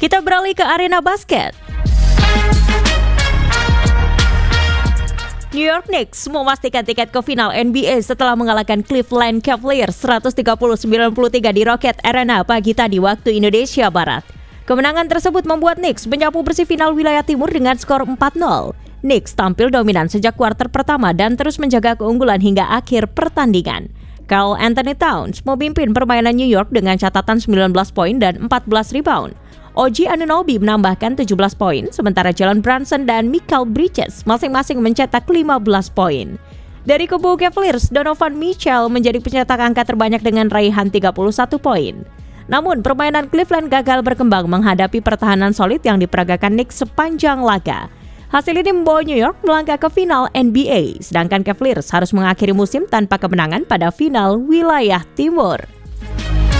Kita beralih ke arena basket. New York Knicks memastikan tiket ke final NBA setelah mengalahkan Cleveland Cavaliers 130-93 di Rocket Arena pagi tadi waktu Indonesia Barat. Kemenangan tersebut membuat Knicks menyapu bersih final wilayah timur dengan skor 4-0. Knicks tampil dominan sejak kuarter pertama dan terus menjaga keunggulan hingga akhir pertandingan. Karl Anthony Towns memimpin permainan New York dengan catatan 19 poin dan 14 rebound. OG Anunoby menambahkan 17 poin, sementara Jalen Brunson dan Mikal Bridges masing-masing mencetak 15 poin. Dari kubu Cavaliers, Donovan Mitchell menjadi pencetak angka terbanyak dengan raihan 31 poin. Namun, permainan Cleveland gagal berkembang menghadapi pertahanan solid yang diperagakan Knicks sepanjang laga. Hasil ini membawa New York melangkah ke final NBA, sedangkan Cavaliers harus mengakhiri musim tanpa kemenangan pada final wilayah timur.